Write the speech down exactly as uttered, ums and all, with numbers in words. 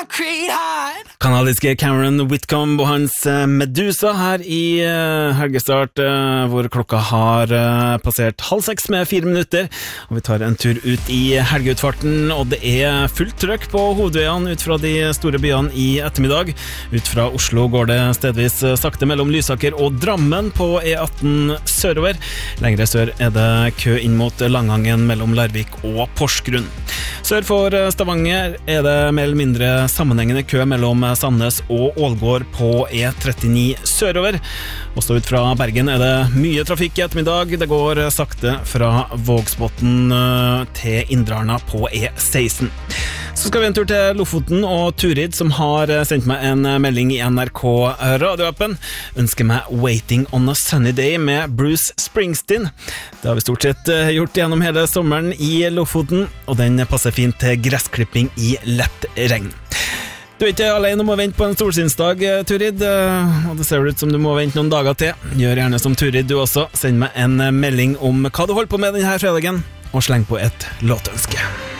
concrete hide. Kanadiske Cameron Whitcomb og hans Medusa her i uh, helgestart, uh, hvor klokka har uh, passert halv seks med fire minutter, og vi tar en tur ut i helgeutfarten, og det er fullt trøkk på hovedveiene ut fra de store byene i ettermiddag. Ut fra Oslo går det stedvis sakte mellom Lysaker og Drammen på E atten sørover. Lengre sør er det kø inn mot Langangen mellom Larvik og Porsgrunn. Sør for Stavanger er det mer eller mindre sammenhengende kø mellom Sandnes og Ålgård på E trettini sørover. Også ut fra Bergen er det mye trafikk i ettermiddag. Det går sakte fra Vågsbotn til Indrarna på E seksten. Så skal vi en tur til Lofoten og Turid, som har sendt meg en melding i N R K radioappen. Ønsker meg Waiting on a Sunny Day med Bruce Springsteen. Det har vi stort sett gjort gjennom hele sommeren i Lofoten, og den passer fint til gressklipping i lett regn. Du er ikke alene om å vente på en solsynsdag, Turid, og det ser ut som du må vente noen dager til. Gjør gjerne som Turid du også. Send meg en melding om hva du holder på med denne fredagen, og sleng på et låtønske.